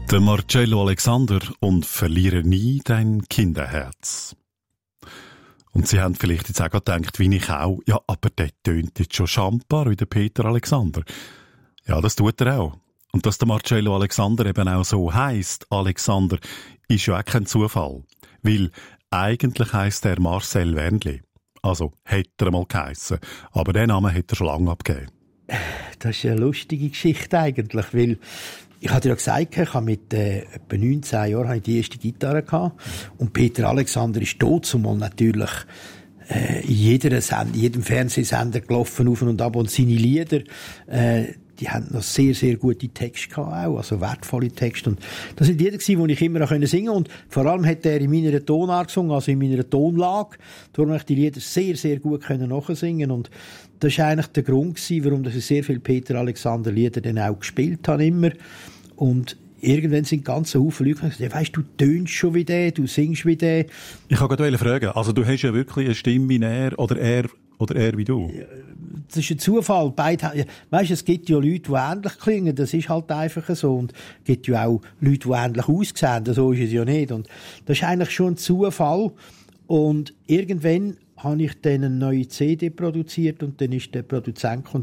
Der Marcello Alexander und «Verliere nie dein Kinderherz». Und Sie haben vielleicht jetzt auch gedacht, wie ich auch, ja, aber der tönt jetzt schon schambar wie der Peter Alexander. Ja, das tut er auch. Und dass der Marcello Alexander eben auch so heisst, Alexander, ist ja auch kein Zufall. Weil eigentlich heisst er Marcel Wendli. Also, hätte er mal geheissen. Aber den Namen hat er schon lange abgegeben. Das ist eine lustige Geschichte eigentlich, weil ich hatte ja gesagt, ich habe mit etwa 19 Jahren die erste Gitarre gehabt. Und Peter Alexander ist dazumal natürlich in jedem Fernsehsender gelaufen, auf und ab. Und seine Lieder, die haben noch sehr, sehr gute Texte gehabt, auch, also wertvolle Texte. Und das sind Lieder gewesen, die ich immer noch singen konnte. Und vor allem hat er in meiner Tonart gesungen, also in meiner Tonlage. Darum konnte ich die Lieder sehr, sehr gut nachsingen. Und das war eigentlich der Grund gewesen, warum ich sehr viele Peter Alexander Lieder dann auch gespielt habe, immer. Und irgendwann sind ganze Haufen Leute gesagt, ja, weisst du, tönst schon wie der, du singst wie der. Ich wollte gerade fragen, also du hast ja wirklich eine Stimme wie er oder er wie du? Das ist ein Zufall. Weisst, es gibt ja Leute, die ähnlich klingen, das ist halt einfach so. Und es gibt ja auch Leute, die ähnlich aussehen, so ist es ja nicht. Und das ist eigentlich schon ein Zufall. Und irgendwann habe ich dann eine neue CD produziert und dann ist der Produzent